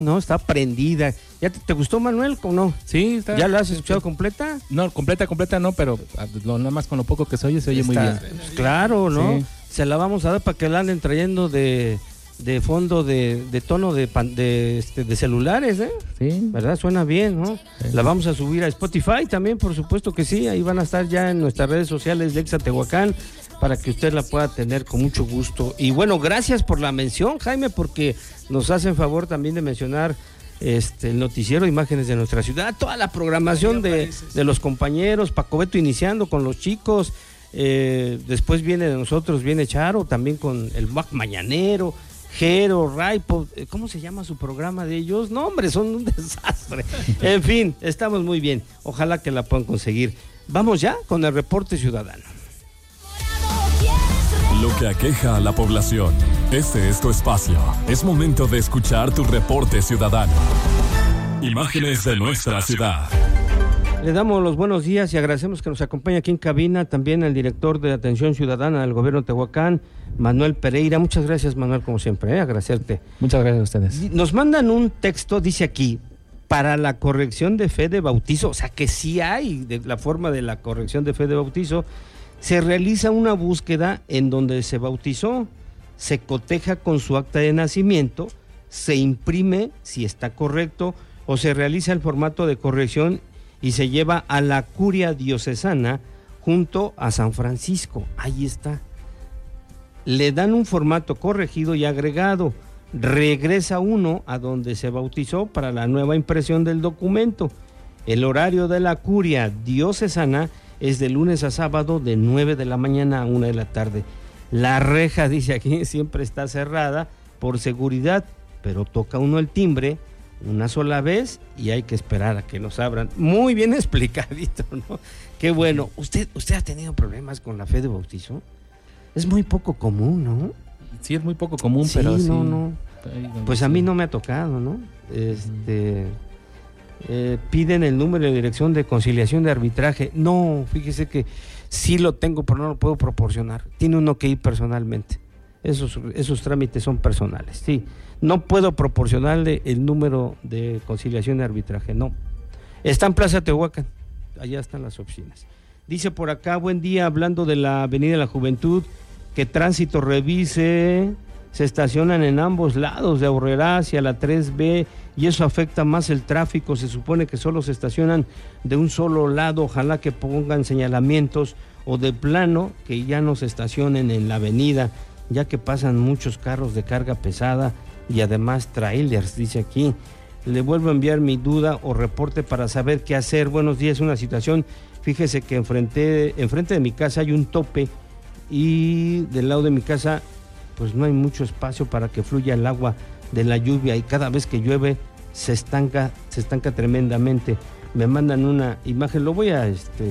No, está prendida. ¿Ya te gustó, Manuel, o no? Sí, está. ¿Ya la has escuchado completa? No, completa no, pero nada más con lo poco que se oye muy bien. Claro, ¿no? Sí. Se la vamos a dar para que la anden trayendo de fondo de tono de celulares, ¿eh? Sí. ¿Verdad? Suena bien, ¿no? Sí. La vamos a subir a Spotify también, por supuesto que sí. Ahí van a estar ya en nuestras redes sociales de Exatehuacán para que usted la pueda tener con mucho gusto. Y bueno, gracias por la mención, Jaime, porque nos hacen favor también de mencionar el noticiero Imágenes de Nuestra Ciudad, toda la programación de los compañeros, Paco Beto iniciando con los chicos, después viene de nosotros, viene Charo también con el Mañanero, Jero, Raipo, ¿cómo se llama su programa de ellos? No, hombre, son un desastre. En fin, estamos muy bien, ojalá que la puedan conseguir. Vamos ya con el reporte ciudadano. Lo que aqueja a la población. Este es tu espacio. Es momento de escuchar tu reporte ciudadano. Imágenes de nuestra ciudad. Le damos los buenos días y agradecemos que nos acompañe aquí en cabina también el director de Atención Ciudadana del Gobierno de Tehuacán, Manuel Pereira. Muchas gracias, Manuel, como siempre, agradecerte. Muchas gracias a ustedes. Nos mandan un texto, dice aquí, para la corrección de fe de bautizo, o sea que sí hay de la forma de la corrección de fe de bautizo. Se realiza una búsqueda en donde se bautizó, se coteja con su acta de nacimiento, se imprime si está correcto o se realiza el formato de corrección y se lleva a la curia diocesana junto a San Francisco. Ahí está. Le dan un formato corregido y agregado. Regresa uno a donde se bautizó para la nueva impresión del documento. El horario de la curia diocesana es de lunes a sábado de 9 de la mañana a 1 de la tarde. La reja, dice aquí, siempre está cerrada por seguridad, pero toca uno el timbre una sola vez y hay que esperar a que nos abran. Muy bien explicadito, ¿no? Qué bueno. ¿Usted ha tenido problemas con la fe de bautizo? Es muy poco común, ¿no? Sí, es muy poco común, Sí, pero sí. no. Pues a mí no me ha tocado, ¿no? Piden el número de dirección de conciliación de arbitraje. No, fíjese que sí lo tengo, pero no lo puedo proporcionar. Tiene uno que ir personalmente. Esos trámites son personales, sí. No puedo proporcionarle el número de conciliación de arbitraje, no. Está en Plaza Tehuacán, allá están las oficinas. Dice por acá, buen día, hablando de la Avenida de la Juventud, que tránsito revise, se estacionan en ambos lados de Aurrera hacia la 3B y eso afecta más el tráfico. Se supone que solo se estacionan de un solo lado, ojalá que pongan señalamientos o de plano que ya no se estacionen en la avenida, ya que pasan muchos carros de carga pesada y además trailers, dice aquí. Le vuelvo a enviar mi duda o reporte para saber qué hacer. Buenos días, una situación, fíjese que enfrente de mi casa hay un tope y del lado de mi casa pues no hay mucho espacio para que fluya el agua de la lluvia y cada vez que llueve se estanca tremendamente. Me mandan una imagen, lo voy a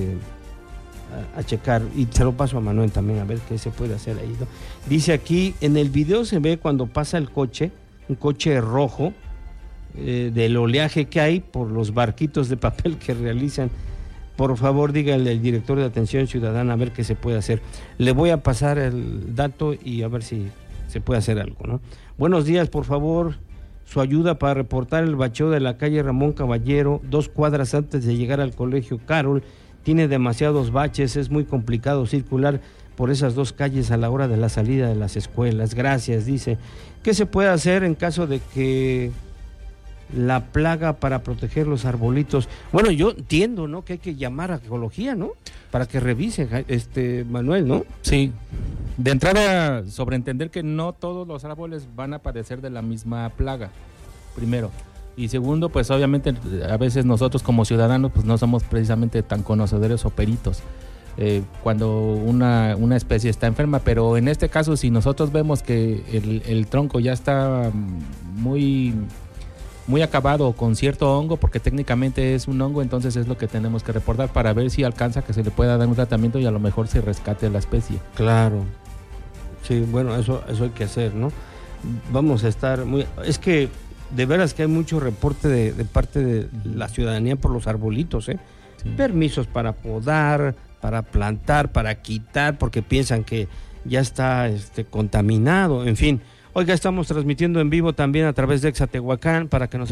checar y se lo paso a Manuel también a ver qué se puede hacer ahí, ¿no? Dice aquí, en el video se ve cuando pasa el coche, un coche rojo, del oleaje que hay por los barquitos de papel que realizan. Por favor, dígale al director de Atención Ciudadana a ver qué se puede hacer. Le voy a pasar el dato y a ver si se puede hacer algo, ¿no? Buenos días, por favor, su ayuda para reportar el bacheo de la calle Ramón Caballero, 2 cuadras antes de llegar al Colegio Carol. Tiene demasiados baches, es muy complicado circular por esas 2 calles a la hora de la salida de las escuelas. Gracias, dice. ¿Qué se puede hacer en caso de que la plaga para proteger los arbolitos? Bueno, yo entiendo, ¿no?, que hay que llamar a ecología, ¿no?, para que revisen, Manuel, ¿no? Sí. De entrada, sobreentender que no todos los árboles van a padecer de la misma plaga, primero. Y segundo, pues obviamente a veces nosotros como ciudadanos pues no somos precisamente tan conocedores o peritos cuando una especie está enferma, pero en este caso si nosotros vemos que el tronco ya está muy acabado con cierto hongo, porque técnicamente es un hongo, entonces es lo que tenemos que reportar para ver si alcanza que se le pueda dar un tratamiento y a lo mejor se rescate la especie. Claro. Sí, bueno, eso hay que hacer, ¿no? Vamos a estar muy... Es que de veras que hay mucho reporte de parte de la ciudadanía por los arbolitos, ¿eh? Sí. Permisos para podar, para plantar, para quitar, porque piensan que ya está contaminado, en fin. Oiga, estamos transmitiendo en vivo también a través de Exatehuacán para que nos